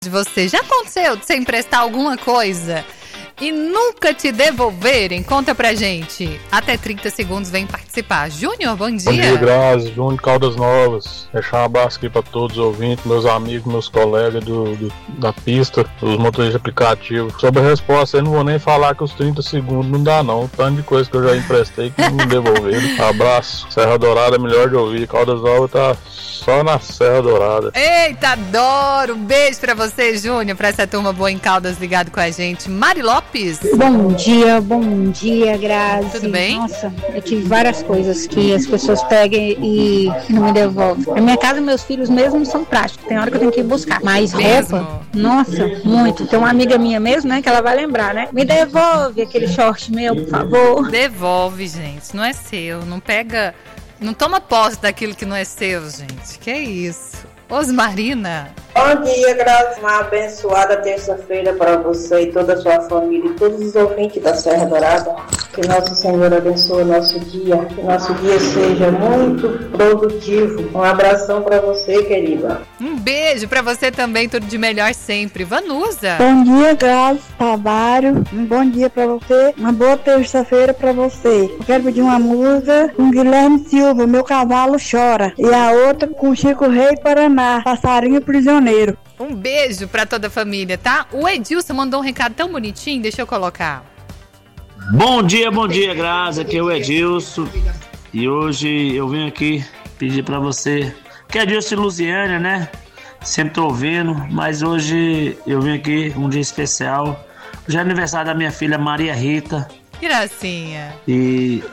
de você. Já aconteceu de você emprestar alguma coisa e nunca te devolverem? Conta pra gente. Até 30 segundos, vem participar. Júnior, bom dia. Bom dia, Grazi. Júnior Caldas Novas. Deixar um abraço aqui pra todos os ouvintes, meus amigos, meus colegas da pista, os motoristas de aplicativo. Sobre a resposta, eu não vou nem falar que os 30 segundos não dá não. O tanto de coisa que eu já emprestei que não me devolveram. Abraço. Serra Dourada é melhor de ouvir. Caldas Novas tá só na Serra Dourada. Eita, adoro. Um beijo pra você, Júnior, pra essa turma boa em Caldas ligado com a gente. Mari Lopes. Bom dia, Grazi. Tudo bem? Nossa, eu tive várias coisas que as pessoas pegam e não me devolvem. Na minha casa, meus filhos mesmo são práticos. Tem hora que eu tenho que ir buscar. Mas Mesmo? roupa, nossa, muito. Tem uma amiga minha mesmo, né, que ela vai lembrar, né? Me devolve aquele short meu, por favor. Devolve, gente. Não é seu. Não pega... Não toma posse daquilo que não é seu, gente. Que isso? Osmarina. Bom dia, Grazi. Uma abençoada terça-feira para você e toda a sua família e todos os ouvintes da Serra Dourada. Que nosso Senhor abençoe o nosso dia. Que nosso dia seja muito produtivo. Um abração para você, querida. Um beijo pra você também. Tudo de melhor sempre. Vanusa. Bom dia, Grazi Tavares. Um bom dia pra você. Uma boa terça-feira pra você. Eu quero pedir uma música com Guilherme Silva, Meu Cavalo Chora. E a outra com Chico Rei Paraná, Passarinho Prisioneiro. Um beijo pra toda a família, tá? O Edilson mandou um recado tão bonitinho. Deixa eu colocar. Bom dia, Grazi. Aqui é o Edilson. E hoje eu venho aqui pedir pra você, que é Edilson de Lusiânia, né? Sempre tô ouvindo, mas hoje eu vim aqui, um dia especial. Hoje é aniversário da minha filha Maria Rita. Gracinha. E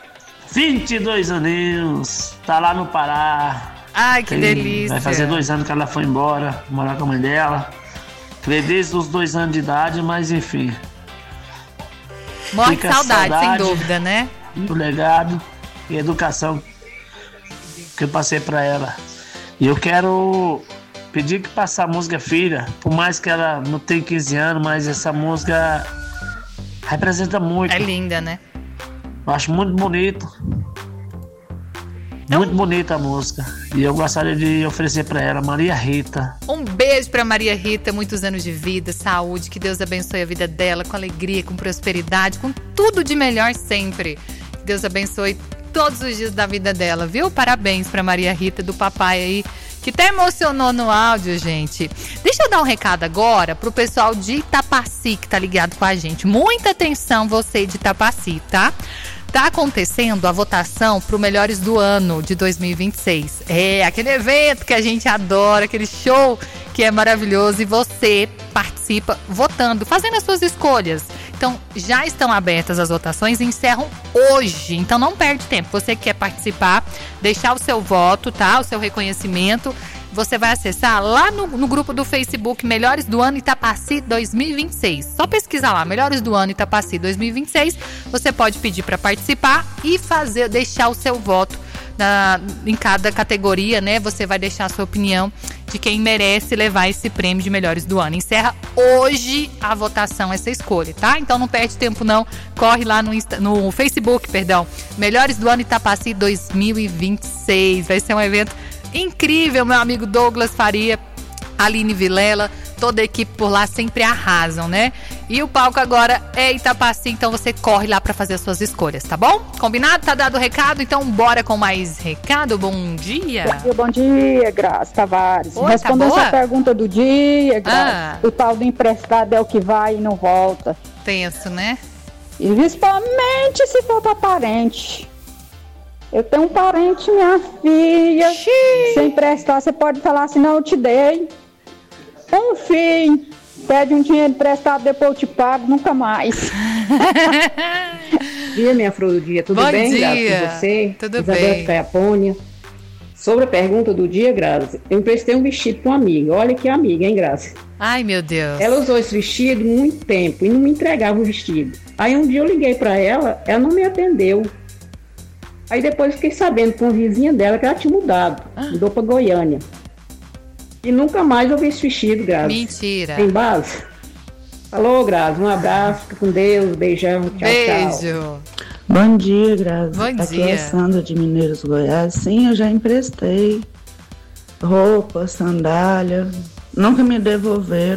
22 aninhos, tá lá no Pará. Ai, que delícia. Vai fazer 2 anos que ela foi embora, morar com a mãe dela. Desde os 2 anos de idade, mas enfim. Morre de saudade, sem dúvida, né? O legado e a educação que eu passei pra ela. E eu quero pedir que passe a música Filha, por mais que ela não tenha 15 anos, mas essa música representa muito. É linda, né? Eu acho muito bonito. Muito bonita a música. E eu gostaria de oferecer pra ela, Maria Rita. Um beijo pra Maria Rita, muitos anos de vida, saúde, que Deus abençoe a vida dela com alegria, com prosperidade, com tudo de melhor sempre. Que Deus abençoe todos os dias da vida dela, viu? Parabéns pra Maria Rita, do papai aí, que até emocionou no áudio, gente. Deixa eu dar um recado agora pro pessoal de Itapaci que tá ligado com a gente. Muita atenção, você de Itapaci, tá? Tá acontecendo a votação pro Melhores do Ano de 2026. É aquele evento que a gente adora, aquele show que é maravilhoso e você participa votando, fazendo as suas escolhas. Então, já estão abertas as votações e encerram hoje. Então, não perde tempo. Você que quer participar, deixar o seu voto, tá? O seu reconhecimento. Você vai acessar lá no grupo do Facebook Melhores do Ano Itapaci 2026. Só pesquisar lá, Melhores do Ano Itapaci 2026. Você pode pedir para participar e deixar o seu voto em cada categoria, né? Você vai deixar a sua opinião de quem merece levar esse prêmio de Melhores do Ano. Encerra hoje a votação, essa escolha, tá? Então não perde tempo não, corre lá no Facebook, Melhores do Ano Itapaci 2026. Vai ser um evento incrível, meu amigo Douglas Faria, Aline Vilela, toda a equipe por lá sempre arrasam, né? E o palco agora é Itapaci, então você corre lá pra fazer as suas escolhas, tá bom? Combinado? Tá dado o recado? Então bora com mais recado. Bom dia. Bom dia, Grazi Tavares. Oi, Respondendo tá boa? essa pergunta do dia, Grazi, o tal do emprestado é o que vai e não volta. Tenso, né? E principalmente se for pra parente. Eu tenho um parente, minha filha. Se emprestar, você pode falar assim, não, eu te dei. Enfim, pede um dinheiro emprestado, depois eu te pago, nunca mais. Bom dia, minha flor do dia. Tudo Bom bem, dia. Grazi, com você? Tudo Isabel bem. de Caiapônia. Sobre a pergunta do dia, Grazi, eu emprestei um vestido para uma amiga. Olha que amiga, hein, Grazi? Ai, meu Deus. Ela usou esse vestido muito tempo e não me entregava o vestido. Aí um dia eu liguei para ela não me atendeu. Aí depois fiquei sabendo com uma vizinha dela que ela tinha mudado. Mudou para Goiânia. E nunca mais eu vi esse vestido, Grazi. Mentira. Tem base? Alô, Grazi, um abraço, fica com Deus, beijão, tchau, tchau. Beijo. Bom dia, Grazi. Bom Aqui dia. é Sandra de Mineiros, Goiás. Sim, eu já emprestei roupa, sandália Nunca me devolveram.